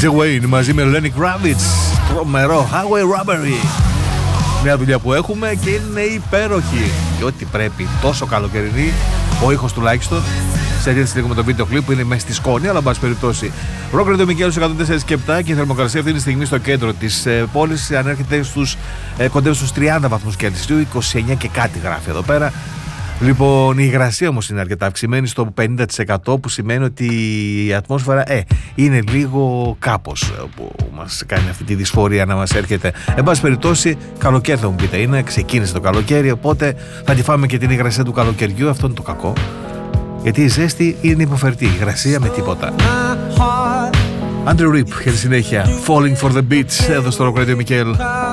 DJ Wayne μαζί με Lenny Kravitz. Τρομερό Highway Robbery. Μια δουλειά που έχουμε και είναι υπέροχη. Και ό,τι πρέπει, τόσο καλοκαιρινή, ο ήχος τουλάχιστον. Σε αντίθεση λίγο με το βίντεο κλιπ που είναι μέσα στη σκόνη, αλλά εν πάση περιπτώσει. Rock Radio Μικέλος 104 και 7 και η θερμοκρασία αυτή τη στιγμή στο κέντρο της πόλης ανέρχεται κοντεύει στους 30 βαθμούς Κελσίου, 29 και κάτι γράφει εδώ πέρα. Λοιπόν, η υγρασία όμως είναι αρκετά αυξημένη στο 50%, που σημαίνει ότι η ατμόσφαιρα είναι λίγο κάπως που μας κάνει αυτή τη δυσφορία να μας έρχεται. Εν πάση περιπτώσει, καλοκαίρι θα μου πείτε, ξεκίνησε το καλοκαίρι, οπότε θα τη φάμε και την υγρασία του καλοκαιριού, αυτό είναι το κακό. Γιατί η ζέστη είναι υποφερτή, η υγρασία με τίποτα. Andrew Rip για τη συνέχεια, Falling for the Beach, εδώ στο Rock Radio Μικέλ.